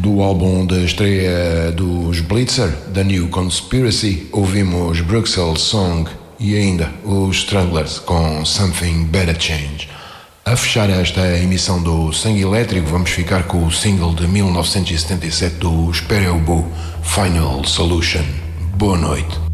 Do álbum da estreia dos Blitzer, The New Conspiracy, ouvimos Bruxelles Song e ainda os Stranglers com Something Better Change. A fechar esta emissão do Sangue Elétrico, vamos ficar com o single de 1977 do Stereo Boo, Final Solution. Boa noite.